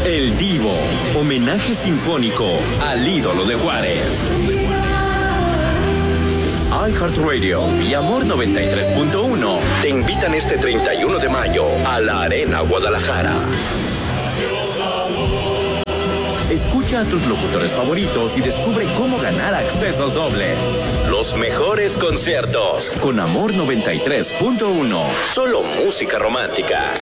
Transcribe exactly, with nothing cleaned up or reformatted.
El Divo, homenaje sinfónico al ídolo de Juárez. iHeartRadio y Amor noventa y tres punto uno te invitan este treinta y uno de mayo a la Arena Guadalajara. Escucha a tus locutores favoritos y descubre cómo ganar accesos dobles. Los mejores conciertos con Amor noventa y tres punto uno. Solo música romántica.